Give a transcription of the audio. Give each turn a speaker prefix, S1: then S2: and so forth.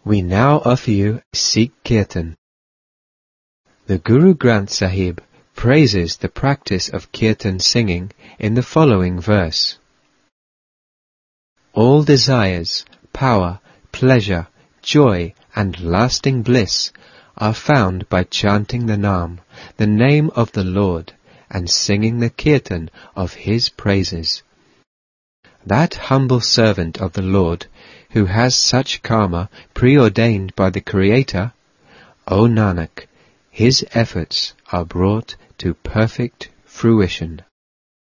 S1: We now offer you Sikh Kirtan. The Guru Granth Sahib praises the practice of Kirtan singing in the following verse. All desires, power, pleasure, joy and lasting bliss are found by chanting the Naam, the name of the Lord, and singing the Kirtan of His praises. That humble servant of the Lord, who has such karma preordained by the Creator, O Nanak, his efforts are brought to perfect fruition.